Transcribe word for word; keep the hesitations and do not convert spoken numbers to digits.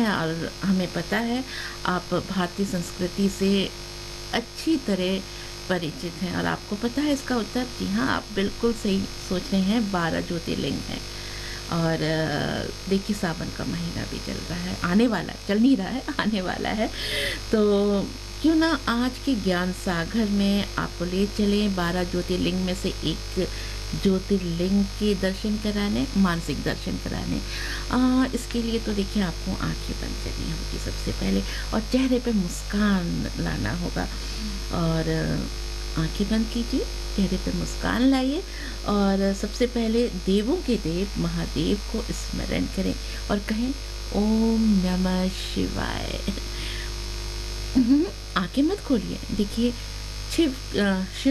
हैं और हमें पता है आप भारतीय संस्कृति से अच्छी तरह परिचित हैं और आपको पता है इसका उत्तर? जी हाँ, आप बिल्कुल सही सोच रहे हैं, बारह ज्योतिर्लिंग हैं। और अ, देखिए सावन का महीना भी चल रहा है, आने वाला है, चल नहीं रहा है, आने वाला है। तो क्यों ना आज के ज्ञान सागर में आपको ले चलें बारह ज्योतिर्लिंग में से एक ज्योतिर्लिंग के दर्शन कराने, मानसिक दर्शन कराने। अ, इसके लिए तो देखिए आपको आँखें बंद करनी होगी सबसे पहले और चेहरे पे मुस्कान लाना होगा और आँखें बंद कीजिए, चेहरे पे मुस्कान लाइए और सबसे पहले देवों के देव महादेव को स्मरण करें और कहें ओम नमः शिवाय। उहुँ, आँखें मत खोलिए, देखिए शिव अ, शिव